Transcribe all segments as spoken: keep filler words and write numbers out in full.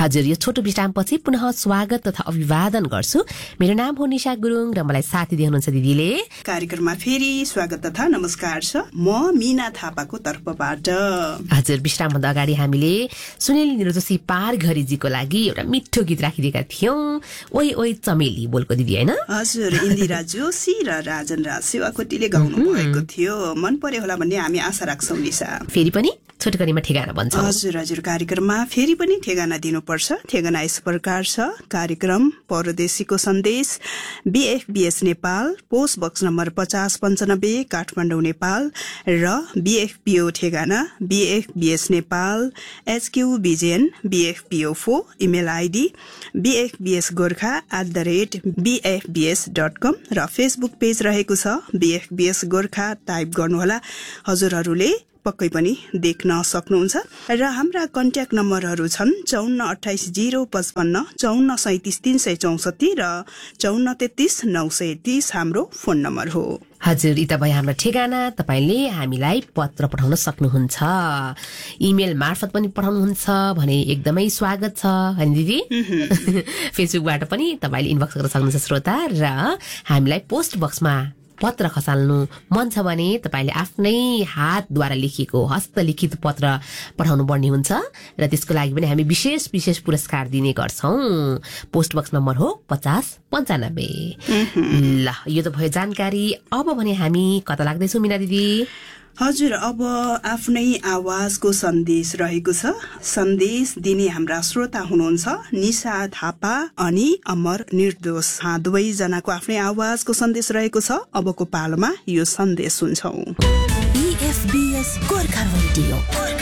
हजुर, यो छोटो विश्रामपछि पुनः स्वागत तथा अभिवादन गर्छु। मेरो नाम हो निशा गुरुङ र मलाई साथी दिनुहुन्छ दिदीले। कार्यक्रममा फेरि स्वागत तथा नमस्कार छ। म मीना थापाको तर्फबाट। हजुर, विश्रामभन्दा अगाडि हामीले सुनिल निर्दोषी पार घरीजीको लागि एउटा मिठो गीत राखिदिएका थियौं। ओइ ओइ चमेली बोलको दिदी हैन? हजुर, इन्दिरा जोशी र राजन राज सेवाकोटीले गाउनु भएको थियो। मन पर्यो होला भन्ने हामी आशा राख्छौं निशा। फेरि पनि छोटकरीमा ठेगाना भन्छ। हजुर हजुर, कार्यक्रममा फेरि पनि ठेगाना दिनुपर्छ। ठेगाना यस प्रकार छ। कार्यक्रम परदेशीको सन्देश, बीएफबीएस नेपाल, पोस्ट बक्स नम्बर पचास पन्चानब्बे, काठमाडौँ नेपाल र बीएफपीओ ठेगाना बीएफबीएस Nepal, HQ Bijen बीएफपीओ four, email ID बीएफबीएस Gorkha at the rate बीएफबीएस dot कम र फेसबुक पेज रहेको छ बीएफबीएस गोर्खा। टाइप गर्नुहोला, हजुरहरूले पक्कै पनि देख्न सक्नुहुन्छ। र हाम्रा कन्ट्याक्ट नम्बरहरू छन् चौन्न अठाइस जिरो पचपन्न, चौन्न सैतिस तीन सय चौसठी र चौन्न तेत्तिस नौ सय तीस हाम्रो फोन नम्बर हो। हजुर, यी त भयो हाम्रो ठेगाना। तपाईले हामीलाई पत्र पठाउन सक्नुहुन्छ, इमेल मार्फत पनि पठाउनुहुन्छ भने एकदमै स्वागत छ हैन दिदी? फेसबुकबाट पनि तपाईले इनबक्स गर्न सक्नुहुन्छ श्रोता। र हामीलाई पोस्ट बक्समा पत्र खसाल्नु मन छ भने तपाईले आफ्नै हातद्वारा लेखिएको हस्तलिखित पत्र पठाउनु पर्ने हुन्छ र त्यसको लागि पनि हामी विशेष विशेष पुरस्कार दिने गर्छौं। पोस्ट बक्स नम्बर हो पचास पन्चानब्बे। ल, यो त भयो जानकारी। अब भने हामी कता लाग्दैछौँ मीना दिदी? हजुर, अब आफ्नै आवाजको सन्देश रहेको छ। सन्देश दिने हाम्रा श्रोता हुनुहुन्छ निशा थापा अनि अमर निर्दोष। दुवै जनाको आफ्नै आवाजको सन्देश रहेको छ। अबको पालोमा यो सन्देश सुन्छौं। बीएफबीएस गोर्खा रेडियो।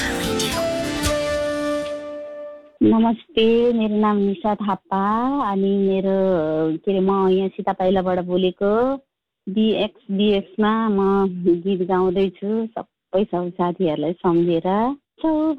नमस्ते, मेरो नाम निशा थापा अनि मेरो के अरे म यहाँ सीतापाइलाबाट बोलेको। बीएक्सबीएक्समा म गीत गाउँदैछु सबै सब साथीहरूलाई सम्झेर।